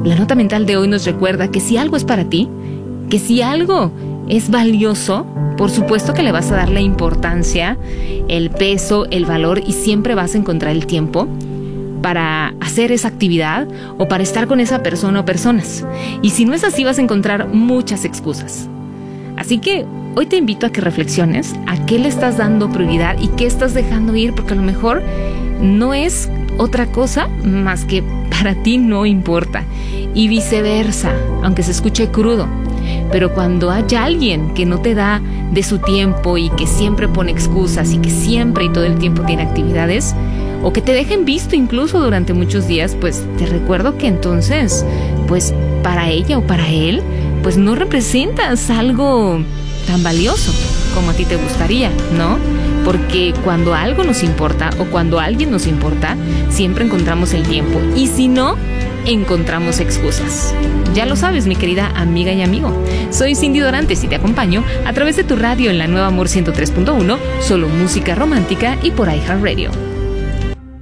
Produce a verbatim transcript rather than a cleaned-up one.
La nota mental de hoy nos recuerda que si algo es para ti, que si algo es valioso, por supuesto que le vas a dar la importancia, el peso, el valor, y siempre vas a encontrar el tiempo para hacer esa actividad o para estar con esa persona o personas. Y si no es así, vas a encontrar muchas excusas. Así que hoy te invito a que reflexiones a qué le estás dando prioridad y qué estás dejando ir, porque a lo mejor no es otra cosa más que para ti no importa. Y viceversa, aunque se escuche crudo. Pero cuando hay alguien que no te da de su tiempo y que siempre pone excusas y que siempre y todo el tiempo tiene actividades, o que te dejen visto incluso durante muchos días, pues te recuerdo que entonces, pues para ella o para él, pues no representas algo tan valioso como a ti te gustaría, ¿no? Porque cuando algo nos importa o cuando alguien nos importa, siempre encontramos el tiempo. Y si no, encontramos excusas. Ya lo sabes, mi querida amiga y amigo. Soy Cindy Dorantes y te acompaño a través de tu radio en la Nueva Amor ciento tres punto uno, solo música romántica y por iHeartRadio.